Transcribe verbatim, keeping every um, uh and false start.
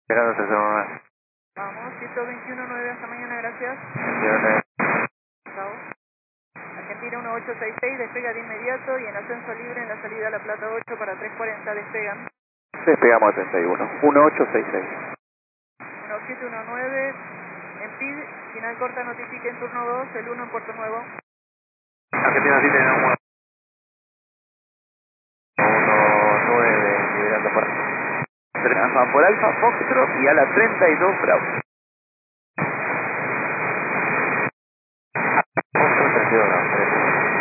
Esperando tres cero nueve. Vamos, ciento veintiuno nueve, hasta mañana, gracias. Chao. Argentina uno ocho seis seis, despega de inmediato y en ascenso libre en la salida a La Plata ocho para tres cuarenta despegan. Despegamos a treinta y uno. uno ocho seis seis. uno siete uno nueve, en P I D, final corta, notifique en turno dos, el uno en Puerto Nuevo. Argentina siete, uno nueve, liberando para. Alfa por Alfa, Foxtrot y a la treinta y dos, Bravo.